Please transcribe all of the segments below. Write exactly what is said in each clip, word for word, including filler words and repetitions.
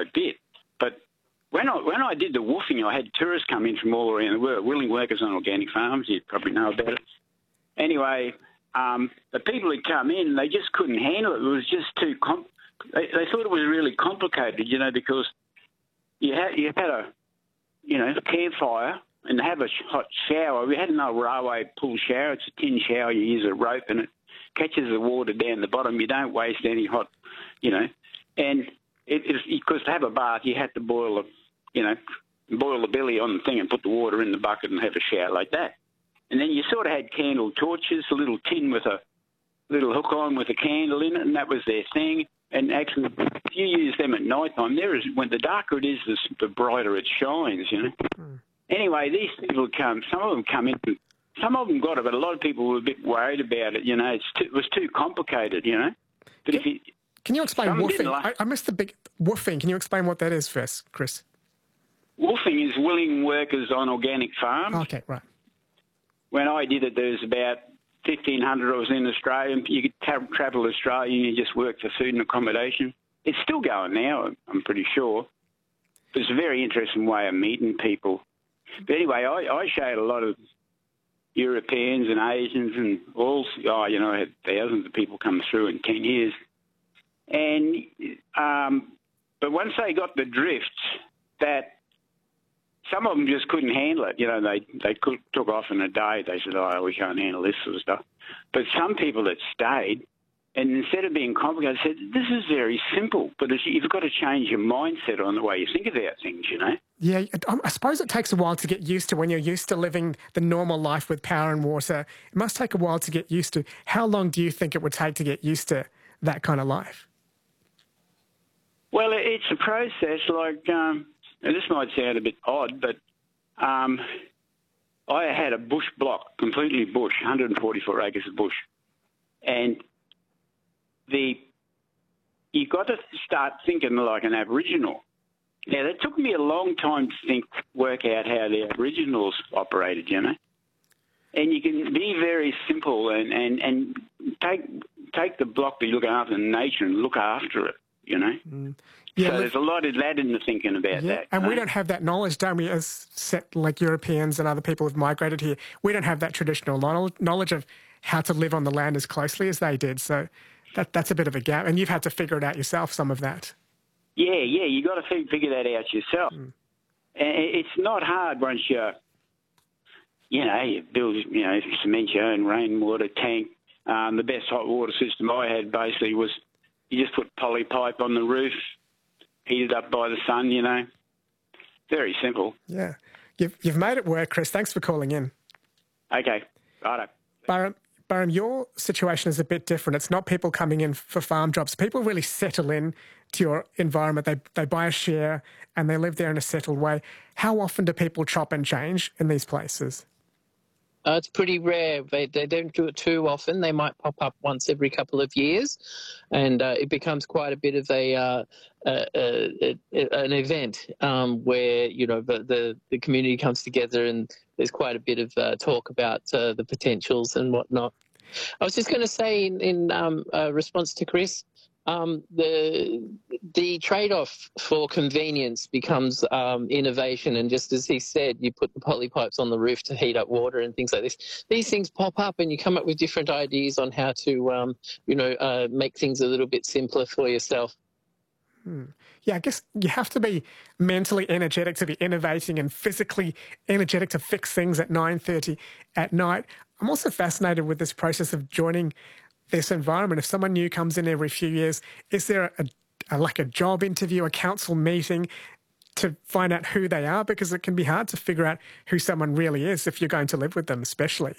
my bit. But when I when I did the woofing, I had tourists come in from all around the world, willing workers on organic farms. You probably know about it. Anyway, um, the people who come in, they just couldn't handle it. It was just too com- they, they thought it was really complicated, you know, because you had you had a you know a campfire and have a hot shower. We had an old railway pool shower. It's a tin shower. You use a rope and it catches the water down the bottom. You don't waste any hot, you know. And it is because to have a bath, you had to boil the, you know, boil the belly on the thing and put the water in the bucket and have a shower like that. And then you sort of had candle torches, a little tin with a little hook on with a candle in it, and that was their thing. And actually, if you use them at night time, there is when the darker it is, the, the brighter it shines, you know. Mm. Anyway, these people come, some of them come in, some of them got it, but a lot of people were a bit worried about it, you know. It's too, it was too complicated, you know. But can, if you... Can you explain woofing? Like, I, I missed the big... Woofing, can you explain what that is first, Chris? Woofing is willing workers on organic farms. Okay, right. When I did it, there was about fifteen hundred of us in Australia. You could tra- travel to Australia and you just work for food and accommodation. It's still going now, I'm pretty sure. But it's a very interesting way of meeting people. But anyway, I, I showed a lot of Europeans and Asians and all, oh, you know, I had thousands of people come through in ten years. And, um, but once they got the drift, that some of them just couldn't handle it. You know, they, they could, took off in a day. They said, oh, we can't handle this sort of stuff. But some people that stayed, and instead of being complicated, said, this is very simple, but it's, you've got to change your mindset on the way you think about things, you know? Yeah, I suppose it takes a while to get used to when you're used to living the normal life with power and water. It must take a while to get used to. How long do you think it would take to get used to that kind of life? Well, it's a process. Like, um, and this might sound a bit odd, but um, I had a bush block, completely bush, one hundred forty-four acres of bush. And the you got to start thinking like an Aboriginal. Now, that took me a long time to think, work out how the Aboriginals operated, you know. And you can be very simple and, and, and take take the block that you're looking after nature and look after it, you know. Mm. Yeah, so there's a lot of that in the thinking about yeah, that. And know? we don't have that knowledge, don't we, as set, like Europeans and other people who've migrated here. We don't have that traditional knowledge of how to live on the land as closely as they did. So that that's a bit of a gap. And you've had to figure it out yourself, some of that. Yeah, yeah, you got to figure that out yourself. Mm. And it's not hard once you, you know, you build, you know, cement your own rainwater tank. Um, the best hot water system I had basically was you just put poly pipe on the roof, heated up by the sun, you know. Very simple. Yeah. You've, you've made it work, Chris. Thanks for calling in. Okay. Righto. Byron, Byron, your situation is a bit different. It's not people coming in for farm jobs. People really settle in to your environment. They they buy a share and they live there in a settled way. How often do people chop and change in these places? Uh, it's pretty rare. They, they don't do it too often. They might pop up once every couple of years, and uh, it becomes quite a bit of a, uh, a, a, a an event um, where you know the, the the community comes together, and there's quite a bit of uh, talk about uh, the potentials and whatnot. I was just going to say in, in um, uh, response to Chris. Um, the the trade-off for convenience becomes um, innovation, and just as he said, you put the poly pipes on the roof to heat up water and things like this. These things pop up, and you come up with different ideas on how to, um, you know, uh, make things a little bit simpler for yourself. Hmm. Yeah, I guess you have to be mentally energetic to be innovating and physically energetic to fix things at nine thirty at night. I'm also fascinated with this process of joining this environment. If someone new comes in every few years, is there a, a like a job interview, a council meeting to find out who they are? Because it can be hard to figure out who someone really is if you're going to live with them, especially.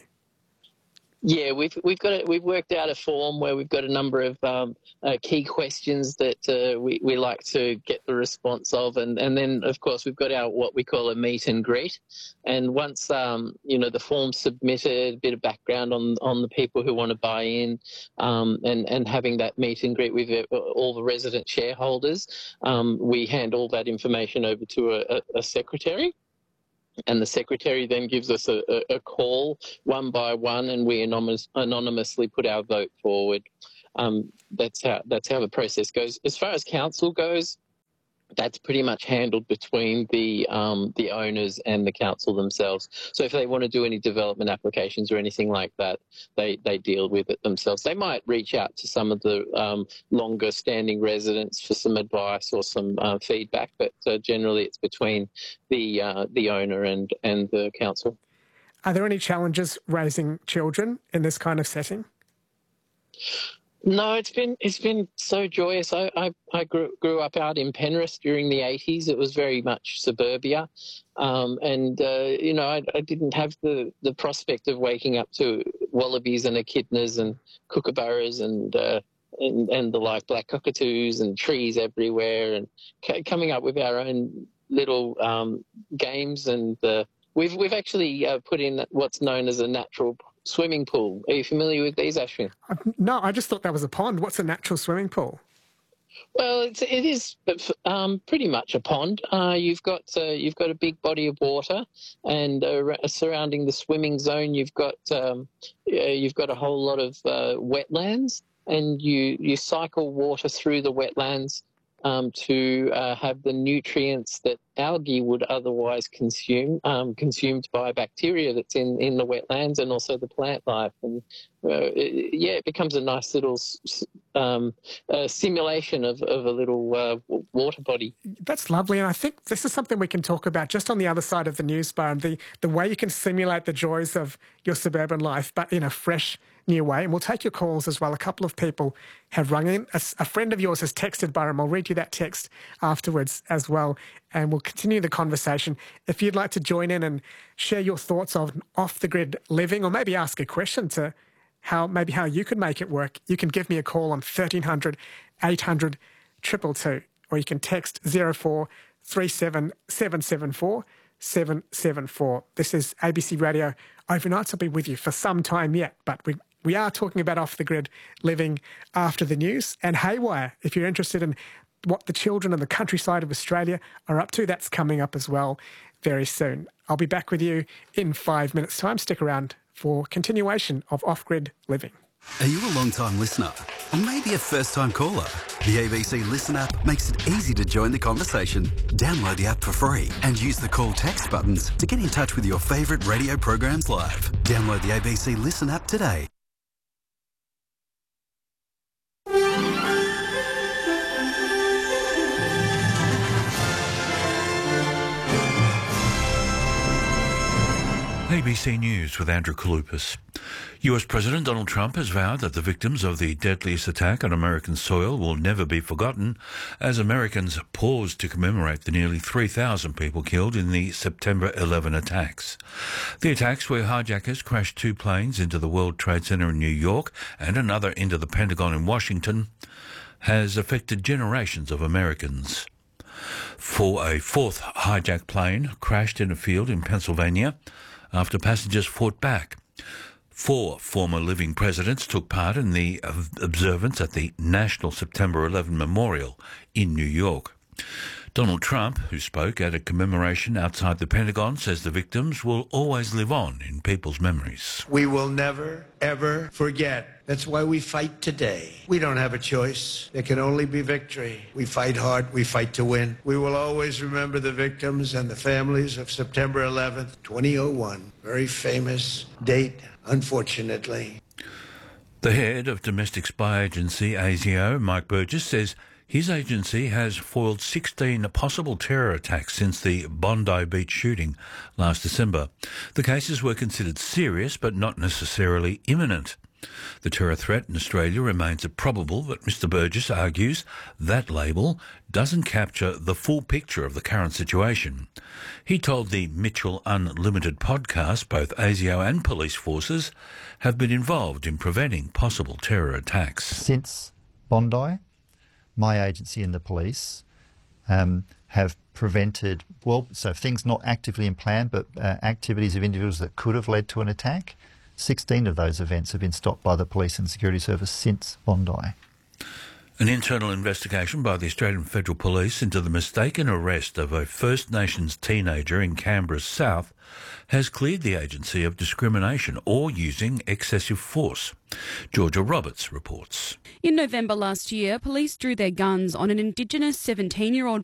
Yeah, we've we've got a, we've worked out a form where we've got a number of um, uh, key questions that uh, we we like to get the response of, and, and then of course we've got our what we call a meet and greet. And once um, you know the form's submitted, a bit of background on on the people who want to buy in, um, and and having that meet and greet with all the resident shareholders, um, we hand all that information over to a, a, a secretary. And the secretary then gives us a, a, a call one by one, and we anonymous, anonymously put our vote forward. Um, that's how that's how the process goes. As far as council goes, that's pretty much handled between the um, the owners and the council themselves. So if they want to do any development applications or anything like that, they, they deal with it themselves. They might reach out to some of the um, longer standing residents for some advice or some uh, feedback, but uh, generally it's between the uh, the owner and, and the council. Are there any challenges raising children in this kind of setting? No, it's been it's been so joyous. I I, I grew, grew up out in Penrith during the eighties. It was very much suburbia, um, and uh, you know I, I didn't have the, the prospect of waking up to wallabies and echidnas and kookaburras and uh, and and the like, black cockatoos and trees everywhere, and c- coming up with our own little um, games. And uh, we've we've actually uh, put in what's known as a natural swimming pool. Are you familiar with these, Ashwin? No, I just thought that was a pond. What's a natural swimming pool? Well, it's, it is um, pretty much a pond. Uh, you've got uh, you've got a big body of water, and uh, surrounding the swimming zone, you've got um, you've got a whole lot of uh, wetlands, and you you cycle water through the wetlands um, to uh, have the nutrients that algae would otherwise consume, um, consumed by bacteria that's in, in the wetlands, and also the plant life. And uh, it, yeah, it becomes a nice little um, uh, simulation of, of a little uh, water body. That's lovely, and I think this is something we can talk about just on the other side of the news bar, and the, the way you can simulate the joys of your suburban life, but in a fresh, new way. And we'll take your calls as well. A couple of people have rung in. A, a friend of yours has texted, Byram. I'll read you that text afterwards as well, and we'll continue the conversation. If you'd like to join in and share your thoughts on off-the-grid living, or maybe ask a question to how maybe how you could make it work, you can give me a call on thirteen hundred, eight hundred, two two two, or you can text zero four three seven, seven seven four, seven seven four. This is A B C Radio Overnights. I'll be with you for some time yet, but we we are talking about off-the-grid living after the news. And Haywire, if you're interested in what the children in the countryside of Australia are up to, that's coming up as well very soon. I'll be back with you in five minutes' time. Stick around for continuation of off-grid living. Are you a long-time listener? Or maybe a first-time caller? The A B C Listen app makes it easy to join the conversation. Download the app for free and use the call text buttons to get in touch with your favourite radio programs live. Download the A B C Listen app today. A B C News with Andrew Kalupas. U S President Donald Trump has vowed that the victims of the deadliest attack on American soil will never be forgotten as Americans pause to commemorate the nearly three thousand people killed in the September eleventh attacks. The attacks, where hijackers crashed two planes into the World Trade Center in New York and another into the Pentagon in Washington, has affected generations of Americans. For a fourth hijacked plane crashed in a field in Pennsylvania after passengers fought back. Four former living presidents took part in the observance at the National September eleventh Memorial in New York. Donald Trump, who spoke at a commemoration outside the Pentagon, says the victims will always live on in people's memories. We will never, ever forget. That's why we fight today. We don't have a choice. There can only be victory. We fight hard. We fight to win. We will always remember the victims and the families of September eleventh, two thousand one. Very famous date, unfortunately. The head of domestic spy agency A S I O, Mike Burgess, says his agency has foiled sixteen possible terror attacks since the Bondi Beach shooting last December. The cases were considered serious but not necessarily imminent. The terror threat in Australia remains improbable, but Mister Burgess argues that label doesn't capture the full picture of the current situation. He told the Mitchell Unlimited podcast both A S I O and police forces have been involved in preventing possible terror attacks. Since Bondi, my agency and the police um, have prevented, well, so things not actively in plan, but uh, activities of individuals that could have led to an attack. sixteen of those events have been stopped by the police and security service since Bondi. An internal investigation by the Australian Federal Police into the mistaken arrest of a First Nations teenager in Canberra's south has cleared the agency of discrimination or using excessive force. Georgia Roberts reports. In November last year, police drew their guns on an Indigenous seventeen-year-old